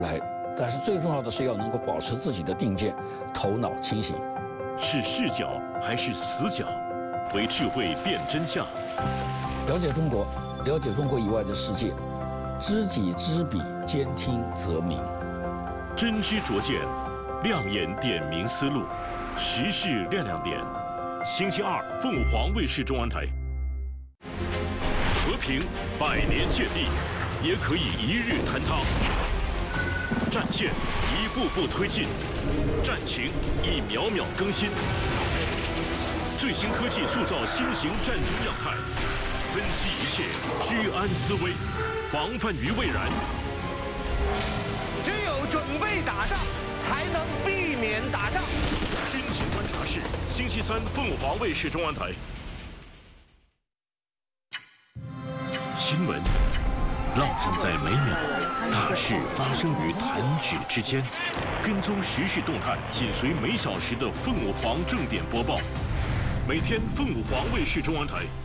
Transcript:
来，但是最重要的是要能够保持自己的定见，头脑清醒。 是视角还是死角？为智慧辨真相。 了解中国，了解中国以外的世界，知己知彼，兼听则明。 真知灼见，亮眼点明思路，时事亮亮点。星期二，凤凰卫视中文台。和平100年建立，也可以一日坍塌。战线一步步推进，战情一秒秒更新。最新科技塑造新型战争样态，分析一切，居安思危，防范于未然。 只有准备打仗，才能避免打仗。 军情观察室，星期三，凤凰卫视中文台。新闻烙印在每秒，大事发生于弹指之间。跟踪时事动态，紧随每小时的凤凰正点播报。每天凤凰卫视中文台